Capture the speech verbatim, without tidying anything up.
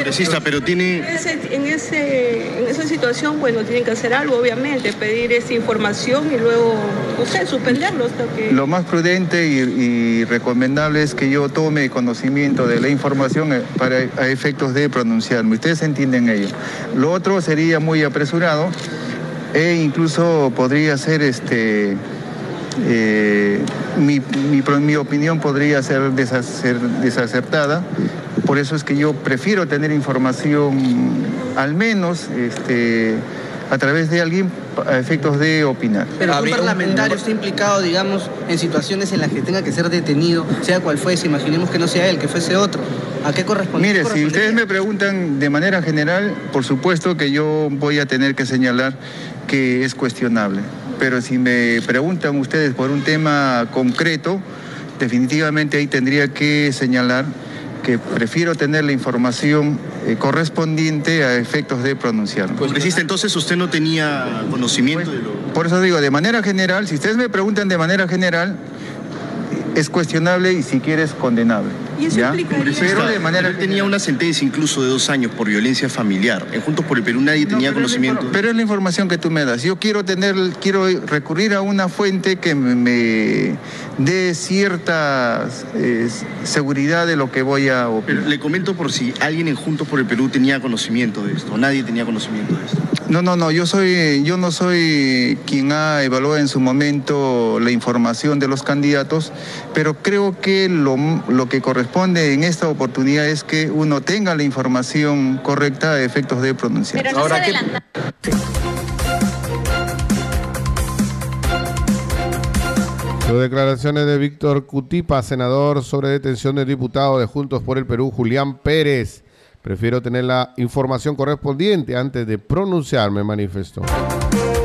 Congresista, pero tiene... En, ese, en, ese, en esa situación, bueno, tienen que hacer algo, obviamente, pedir esa información y luego, no sé, suspenderlo hasta que... Lo más prudente y, y recomendable es que yo tome conocimiento de la información para a efectos de pronunciarme. Ustedes entienden ello. Lo otro sería muy apresurado e incluso podría ser este... Eh, mi, mi, mi opinión podría ser, desacer, desacertada, por eso es que yo prefiero tener información al menos este, a través de alguien a efectos de opinar. Pero un parlamentario está implicado, digamos, en situaciones en las que tenga que ser detenido, sea cual fuese, imaginemos que no sea él, que fuese otro. ¿A qué corresponde? Mire, si ustedes me preguntan de manera general, por supuesto que yo voy a tener que señalar que es cuestionable. Pero si me preguntan ustedes por un tema concreto, definitivamente ahí tendría que señalar que prefiero tener la información eh, correspondiente a efectos de pronunciarme. Congresista, entonces usted no tenía conocimiento pues, de lo... Por eso digo, de manera general, si ustedes me preguntan de manera general, es cuestionable y si quieres condenable. ¿Y eso ¿ya? implicaría? Pero de manera Él tenía una sentencia incluso de dos años por violencia familiar. En Juntos por el Perú nadie no, tenía pero conocimiento. Es pero es la información que tú me das. Yo quiero tener, quiero recurrir a una fuente que me, me dé cierta eh, seguridad de lo que voy a opinar. Pero le comento por si alguien en Juntos por el Perú tenía conocimiento de esto. Nadie tenía conocimiento de esto. No, no, no. Yo soy, yo no soy quien ha evaluado en su momento la información de los candidatos, pero creo que lo, lo que corresponde en esta oportunidad es que uno tenga la información correcta a efectos de pronunciar. Pero no Ahora, se adelanta. Las declaraciones de Víctor Cutipa, senador, sobre detención del diputado de Juntos por el Perú, Julián Pérez. Prefiero tener la información correspondiente antes de pronunciarme, manifestó.